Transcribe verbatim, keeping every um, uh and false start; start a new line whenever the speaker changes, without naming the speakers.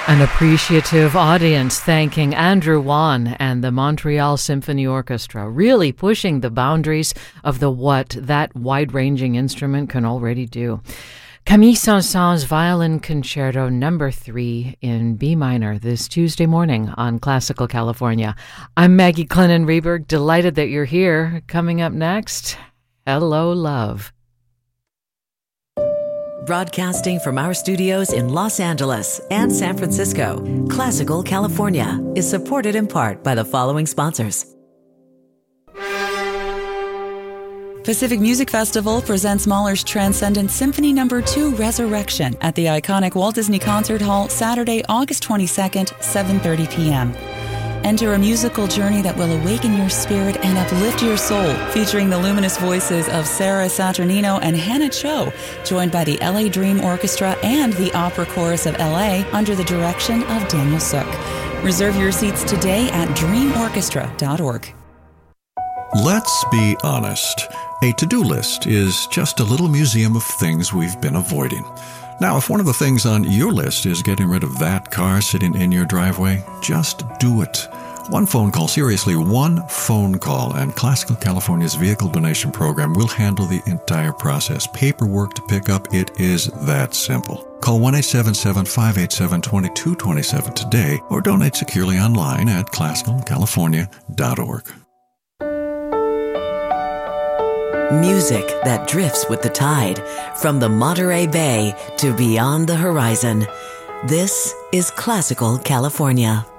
An appreciative audience thanking Andrew Wan and the Montreal Symphony Orchestra, really pushing the boundaries of the what that wide-ranging instrument can already do. Camille Saint-Saëns Violin Concerto number three in B minor this Tuesday morning on Classical California. I'm Maggie Clennon-Reberg, delighted that you're here. Coming up next, Hello Love.
Broadcasting from our studios in Los Angeles and San Francisco, Classical California is supported in part by the following sponsors.
Pacific Music Festival presents Mahler's Transcendent Symphony Number two Resurrection at the iconic Walt Disney Concert Hall Saturday, August twenty-second, seven thirty p.m. Enter a musical journey that will awaken your spirit and uplift your soul, featuring the luminous voices of Sarah Saturnino and Hannah Cho, joined by the L A Dream Orchestra and the Opera Chorus of L A under the direction of Daniel Suk. Reserve your seats today at dream orchestra dot org.
Let's be honest. A to-do list is just a little museum of things we've been avoiding. Now, if one of the things on your list is getting rid of that car sitting in your driveway, just do it. One phone call, seriously, one phone call, and Classical California's vehicle donation program will handle the entire process. Paperwork to pick up, it is that simple. Call one eight seven seven, five eight seven, two two two seven today or donate securely online at classical california dot org.
Music that drifts with the tide, from the Monterey Bay to beyond the horizon. This is Classical California.